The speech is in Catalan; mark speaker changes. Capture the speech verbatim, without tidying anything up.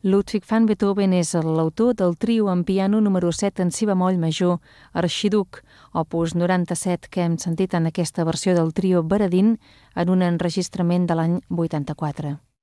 Speaker 1: Ludwig van Beethoven és l'autor del trio en piano número set en si bemoll major, Arxiduc, opus noranta-set, que hem sentit en aquesta versió del trio Baradín en un enregistrament de l'any vuitanta-quatre.